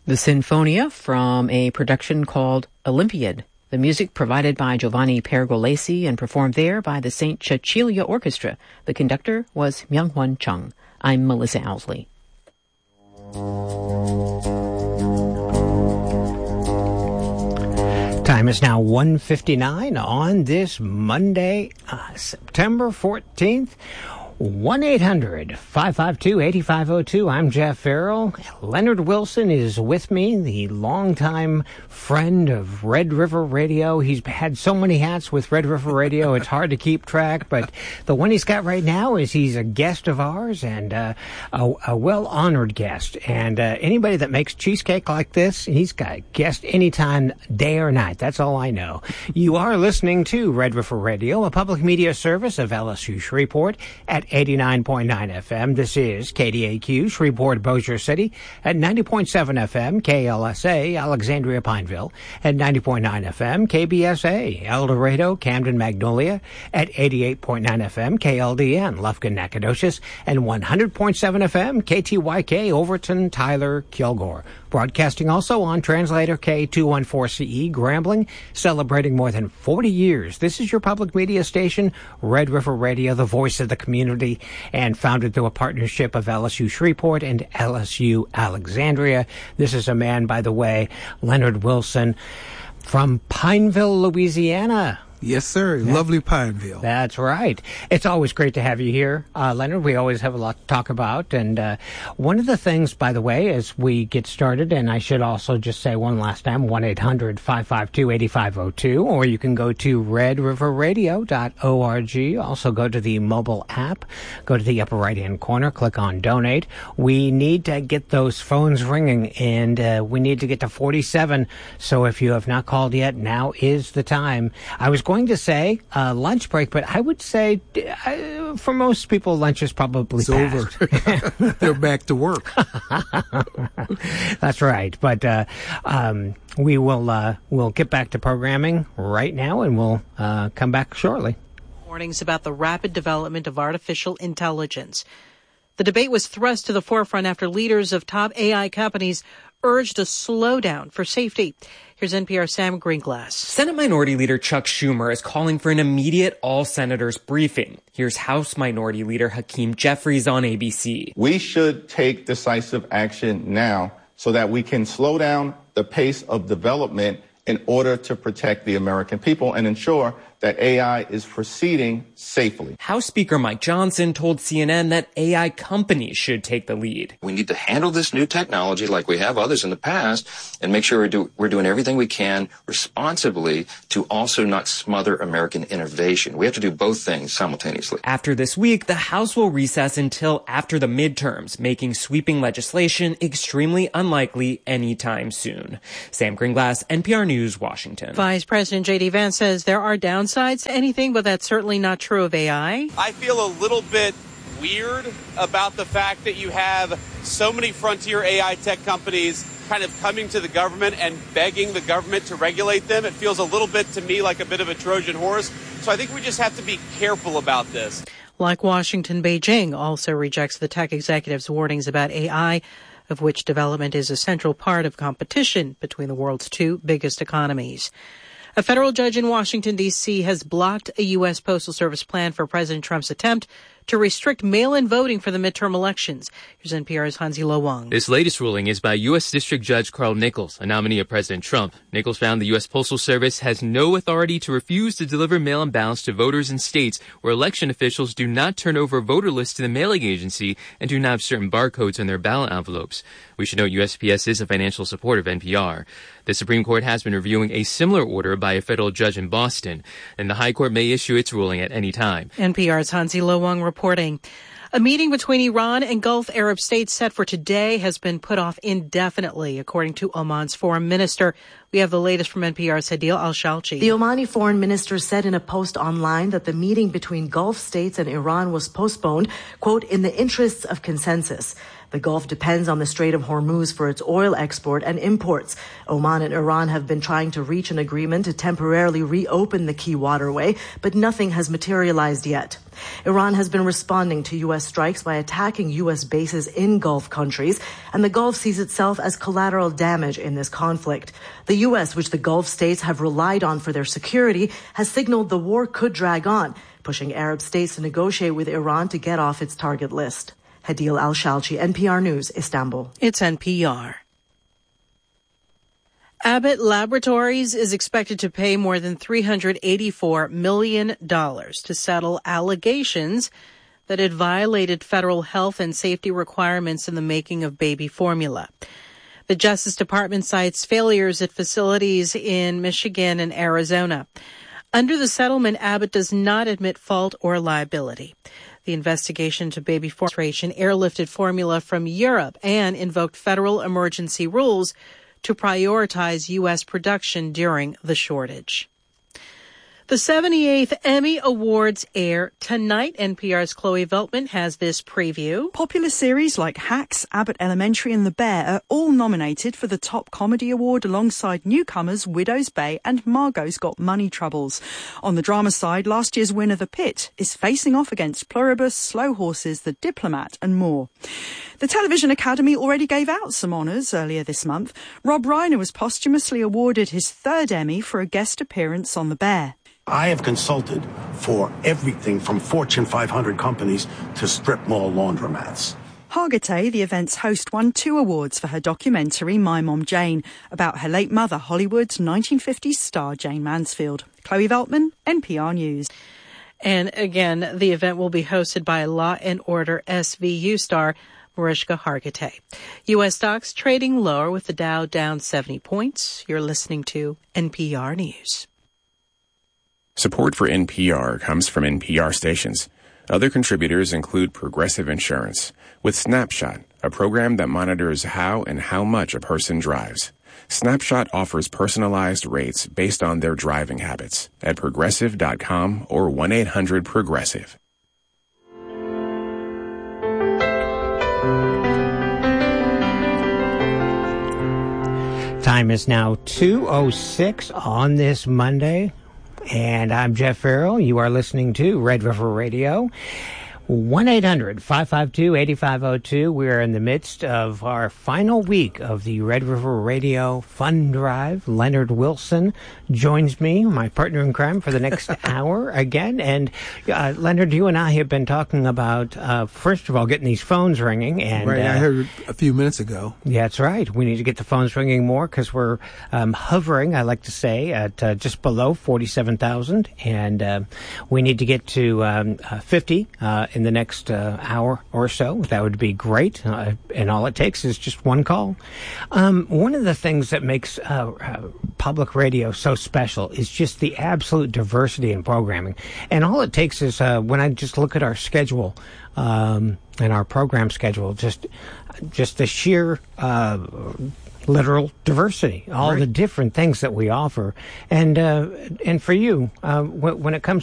The Sinfonia from a production called Olympiad. The music provided by Giovanni Pergolesi and performed there by the St. Cecilia Orchestra. The conductor was Myung-Hwan Chung. I'm Melissa Owsley. Time is now 1:59 on this Monday, September 14th. 1-800-552-8502. I'm Jeff Farrell. Leonard Wilson is with me, the longtime friend of Red River Radio. He's had so many hats with Red River Radio, it's hard to keep track, but the one he's got right now is he's a guest of ours and a well-honored guest. And anybody that makes cheesecake like this, he's got a guest anytime, day or night. That's all I know. You are listening to Red River Radio, a public media service of LSU Shreveport at 89.9 FM. This is KDAQ, Shreveport, Bossier City at 90.7 FM, KLSA, Alexandria, Pineville at 90.9 FM, KBSA, El Dorado, Camden, Magnolia at 88.9 FM, KLDN, Lufkin, Nacogdoches, and 100.7 FM, KTYK, Overton, Tyler, Kilgore. Broadcasting also on Translator K214CE, Grambling, celebrating more than 40 years. This is your public media station, Red River Radio, the voice of the community, and founded through a partnership of LSU Shreveport and LSU Alexandria. This is a man, by the way, Leonard Wilson, from Pineville, Louisiana. Yes, sir. Yeah. Lovely Pineville. That's right. It's always great to have you here, Leonard. We always have a lot to talk about. And one of the things, by the way, as we get started, and I should also just say one last time, 1-800-552-8502, or you can go to redriverradio.org. Also go to the mobile app, go to the upper right-hand corner, click on Donate. We need to get those phones ringing, and we need to get to 47. So if you have not called yet, now is the time. I was going to say lunch break, but I would say for most people, lunch is probably past. Over. They're back to work. That's right. But we will we'll get back to programming right now, and we'll come back shortly. Warnings about the rapid development of artificial intelligence. The debate was thrust to the forefront after leaders of top AI companies urged a slowdown for safety. Here's NPR's Sam Greenglass. Senate Minority Leader Chuck Schumer is calling for an immediate all-senators briefing. Here's House Minority Leader Hakeem Jeffries on ABC. We should take decisive action now so that we can slow down the pace of development in order to protect the American people and ensure that AI is proceeding safely. House Speaker Mike Johnson told CNN that AI companies should take the lead. We need to handle this new technology like we have others in the past and make sure we're doing everything we can responsibly to also not smother American innovation. We have to do both things simultaneously. After this week, the House will recess until after the midterms, making sweeping legislation extremely unlikely anytime soon. Sam Greenglass, NPR News, Washington. Vice President J.D. Vance says there are downsides to anything, but that's certainly not true of AI. I feel a little bit weird about the fact that you have so many frontier AI tech companies kind of coming to the government and begging the government to regulate them. It feels a little bit to me like a bit of a Trojan horse. So I think we just have to be careful about this. Like Washington, Beijing also rejects the tech executive's warnings about AI, of which development is a central part of competition between the world's two biggest economies. A federal judge in Washington, D.C. has blocked a U.S. Postal Service plan for President Trump's attempt to restrict mail-in voting for the midterm elections. Here's NPR's Hansi Lo Wang. This latest ruling is by U.S. District Judge Carl Nichols, a nominee of President Trump. Nichols found the U.S. Postal Service has no authority to refuse to deliver mail-in ballots to voters in states where election officials do not turn over voter lists to the mailing agency and do not have certain barcodes on their ballot envelopes. We should note USPS is a financial supporter of NPR. The Supreme Court has been reviewing a similar order by a federal judge in Boston, and the High Court may issue its ruling at any time. NPR's Hansi Lo Wang reporting. A meeting between Iran and Gulf Arab states set for today has been put off indefinitely, according to Oman's foreign minister. We have the latest from NPR's Hadil Al-Shalchi. The Omani foreign minister said in a post online that the meeting between Gulf states and Iran was postponed, quote, in the interests of consensus. The Gulf depends on the Strait of Hormuz for its oil export and imports. Oman and Iran have been trying to reach an agreement to temporarily reopen the key waterway, but nothing has materialized yet. Iran has been responding to U.S. strikes by attacking U.S. bases in Gulf countries, and the Gulf sees itself as collateral damage in this conflict. The U.S., which the Gulf states have relied on for their security, has signaled the war could drag on, pushing Arab states to negotiate with Iran to get off its target list. Hadil Al-Shalchi, NPR News, Istanbul. It's NPR. Abbott Laboratories is expected to pay more than $384 million to settle allegations that it violated federal health and safety requirements in the making of baby formula. The Justice Department cites failures at facilities in Michigan and Arizona. Under the settlement, Abbott does not admit fault or liability. The investigation to baby formulation airlifted formula from Europe and invoked federal emergency rules to prioritize U.S. production during the shortage. The 78th Emmy Awards air tonight. NPR's Chloe Veltman has this preview. Popular series like Hacks, Abbott Elementary and The Bear are all nominated for the Top Comedy Award alongside newcomers Widow's Bay and Margot's Got Money Troubles. On the drama side, last year's winner The Pit is facing off against Pluribus, Slow Horses, The Diplomat and more. The Television Academy already gave out some honours earlier this month. Rob Reiner was posthumously awarded his third Emmy for a guest appearance on The Bear. I have consulted for everything from Fortune 500 companies to strip mall laundromats. Hargitay, the event's host, won 2 awards for her documentary My Mom Jane, about her late mother, Hollywood's 1950s star Jane Mansfield. Chloe Veltman, NPR News. And again, the event will be hosted by Law and Order SVU star Mariska Hargitay. U.S. stocks trading lower with the Dow down 70 points. You're listening to NPR News. Support for NPR comes from NPR stations. Other contributors include Progressive Insurance, with Snapshot, a program that monitors how and how much a person drives. Snapshot offers personalized rates based on their driving habits at Progressive.com or 1-800-PROGRESSIVE. Time is now 2:06 on this Monday. And I'm Jeff Farrell. You are listening to Red River Radio. 1-800-552-8502. We are in the midst of our final week of the Red River Radio Fund Drive. Leonard Wilson joins me, my partner in crime, for the next hour again. And Leonard, you and I have been talking about, first of all, getting these phones ringing. And right, I heard a few minutes ago. Yeah, that's right. We need to get the phones ringing more because we're hovering, I like to say, at just below 47,000. And we need to get to 50 in the next hour or so. That would be great. And all it takes is just one call. One of the things that makes public radio so special is just the absolute diversity in programming. And all it takes is when I just look at our schedule and our program schedule, just the sheer literal diversity, all right. The different things that we offer. And for you, when it comes